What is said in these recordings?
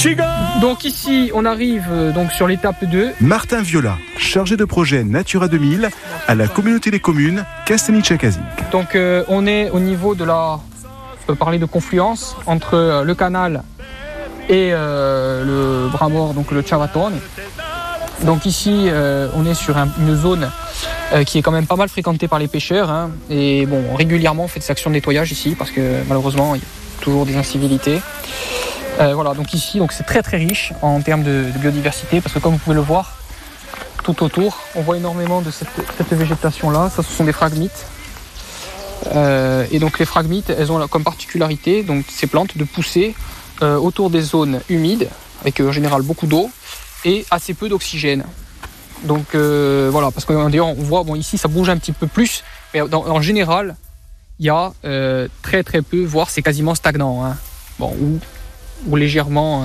Donc ici, on arrive donc sur l'étape 2. Martin Viola, chargé de projet Natura 2000 à la communauté des communes Castagniccia-Casig. Donc on est au niveau de la, on peut parler de confluence entre le canal et le bras mort, donc le Ciavatone. Donc ici, on est sur une zone qui est quand même pas mal fréquentée par les pêcheurs, hein. Et bon, régulièrement on fait des actions de nettoyage ici parce que malheureusement il y a toujours des incivilités. Voilà, donc ici, donc c'est très très riche en termes de biodiversité parce que comme vous pouvez le voir, tout autour, on voit énormément de cette végétation-là. Ça, ce sont des phragmites. Et donc les phragmites, elles ont comme particularité, donc ces plantes, de pousser autour des zones humides, avec en général beaucoup d'eau et assez peu d'oxygène. Donc voilà, parce qu'on voit, bon ici ça bouge un petit peu plus, mais en général, il y a très très peu, voire c'est quasiment stagnant, hein. Bon, ou légèrement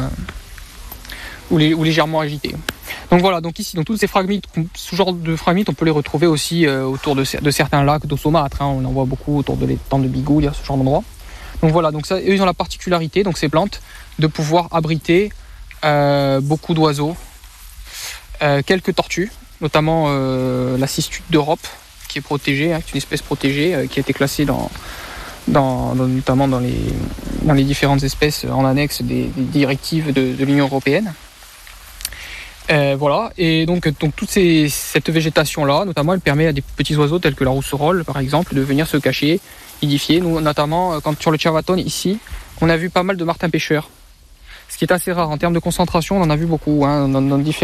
agité. Donc voilà, donc ici, donc tous ces phragmites, ce genre de phragmites, on peut les retrouver aussi autour de certains lacs d'eau saumâtre, hein. On en voit beaucoup autour de l'étang de Bigou, il y a ce genre d'endroit. Donc voilà, donc ça, eux, ils ont la particularité, donc ces plantes, de pouvoir abriter beaucoup d'oiseaux, quelques tortues, notamment la cistude d'Europe, qui est protégée, hein, qui est une espèce protégée, qui a été classée notamment dans les différentes espèces en annexe des directives de l'Union européenne. Voilà, et donc toute cette végétation-là, notamment, elle permet à des petits oiseaux tels que la rousserolle, par exemple, de venir se cacher, nidifier. Nous, notamment, quand sur le Ciavatone, ici, on a vu pas mal de martins pêcheurs, ce qui est assez rare. En termes de concentration, on en a vu beaucoup, hein, dans différents